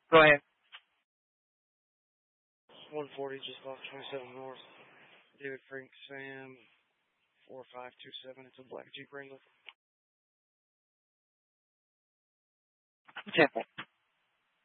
Go ahead. 140 just off 27 North. David Frank Sam 4527. It's a black Jeep Wrangler. Temple.